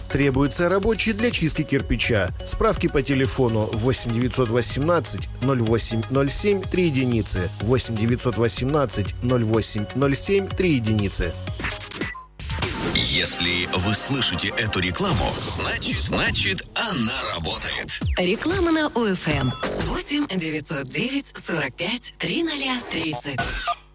Требуется рабочий для чистки кирпича. Справки по телефону 8 918 0807 3 единицы. 8 918 0807 3 единицы. Если вы слышите эту рекламу, значит она работает. Реклама на ОФМ 8 909 45 3030.